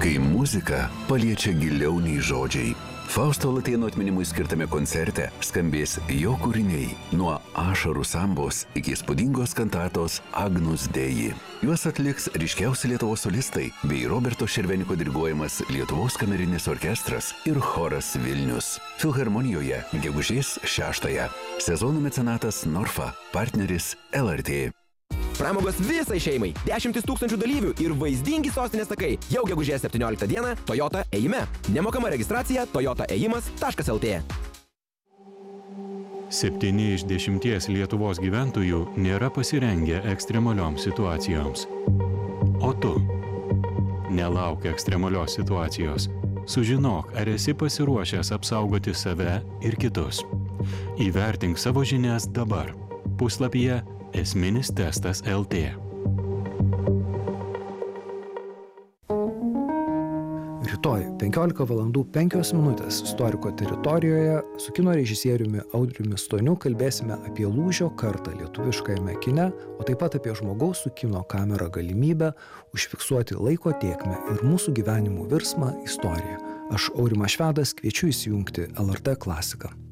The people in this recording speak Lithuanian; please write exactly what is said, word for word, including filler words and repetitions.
Kai muzika paliečia giliau nei žodžiai. Fausto Latėno atminimui skirtame koncerte skambės jo kūriniai nuo ašarų sambos iki įspūdingos kantatos Agnus Dei. Juos atliks ryškiausi Lietuvos solistai bei Roberto Šerveniko diriguojamas Lietuvos kamerinis orkestras ir choras Vilnius. Filharmonijoje gegužės šeštąją. Sezono mecenatas Norfa, partneris L R T. Pramogos visai šeimai, dešimtis tūkstančių dalyvių ir vaizdingi sostinės takai. Jau gegužės septynioliktą dieną Toyota ėjime. Nemokama registracija toyota ėjimas taškas el tė. Septyni iš dešimties Lietuvos gyventojų nėra pasirengę ekstremalioms situacijoms. O tu? Nelauk ekstremalios situacijos. Sužinok, ar esi pasiruošęs apsaugoti save ir kitus. Įvertink savo žinias dabar. Puslapyje Esminis testas el tė. Rytoj penkiolika valandų penkios minutės istoriko teritorijoje su kino režisieriumi Audriumi Stoniu kalbėsime apie lūžio kartą lietuviškajame kine, o taip pat apie žmogaus su kino kamera galimybę užfiksuoti laiko tėkmę ir mūsų gyvenimų virsmą istoriją. Aš Aurimas Švedas kviečiu įsijungti L R T klasiką.